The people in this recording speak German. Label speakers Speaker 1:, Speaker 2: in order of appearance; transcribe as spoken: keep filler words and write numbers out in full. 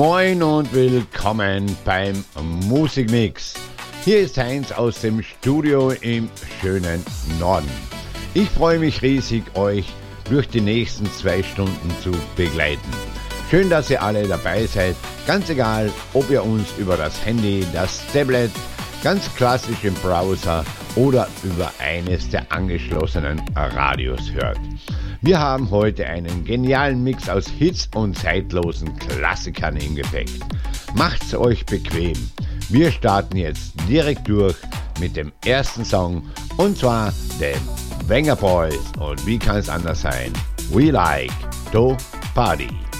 Speaker 1: Moin und willkommen beim Musikmix. Hier ist Heinz aus dem Studio im schönen Norden. Ich freue mich riesig, euch durch die nächsten zwei Stunden zu begleiten. Schön, dass ihr alle dabei seid, ganz egal, ob ihr uns über das Handy, das Tablet, ganz klassisch im Browser oder über eines der angeschlossenen Radios hört. Wir haben heute einen genialen Mix aus Hits und zeitlosen Klassikern im Gepäck. Macht's euch bequem. Wir starten jetzt direkt durch mit dem ersten Song, und zwar den Venga Boys, und wie kann es anders sein? We Like to Party.